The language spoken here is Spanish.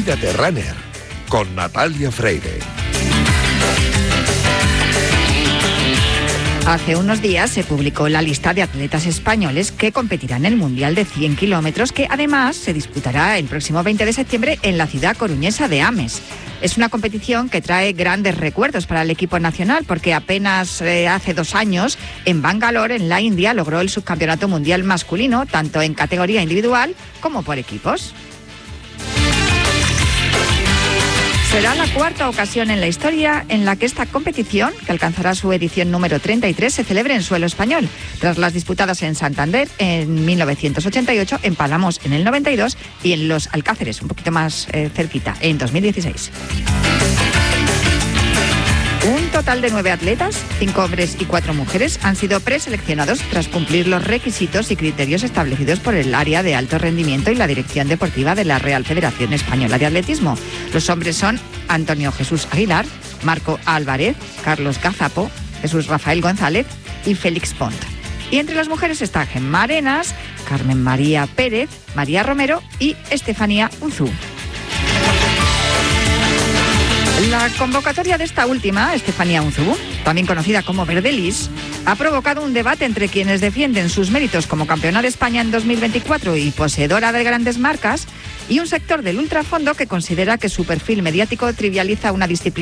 Vida de Runner con Natalia Freire. Hace unos días se publicó la lista de atletas españoles que competirán en el Mundial de 100 kilómetros, que además se disputará el próximo 20 de septiembre en la ciudad coruñesa de Ames. Es una competición que trae grandes recuerdos para el equipo nacional, porque apenas hace 2 años en Bangalore, en la India, logró el subcampeonato mundial masculino, tanto en categoría individual como por equipos. Será la 4ª ocasión en la historia en la que esta competición, que alcanzará su edición número 33, se celebre en suelo español, tras las disputadas en Santander en 1988, en Palamos en el 92 y en Los Alcáceres, un poquito más cerquita, en 2016. Un total de 9 atletas, 5 hombres y 4 mujeres, han sido preseleccionados tras cumplir los requisitos y criterios establecidos por el área de alto rendimiento y la dirección deportiva de la Real Federación Española de Atletismo. Los hombres son Antonio Jesús Aguilar, Marco Álvarez, Carlos Gazapo, Jesús Rafael González y Félix Pont. Y entre las mujeres está Gemma Arenas, Carmen María Pérez, María Romero y Estefanía Unzú. La convocatoria de esta última, Estefanía Unzú, también conocida como Verdelis, ha provocado un debate entre quienes defienden sus méritos como campeona de España en 2024 y poseedora de grandes marcas, y un sector del ultrafondo que considera que su perfil mediático trivializa una disciplina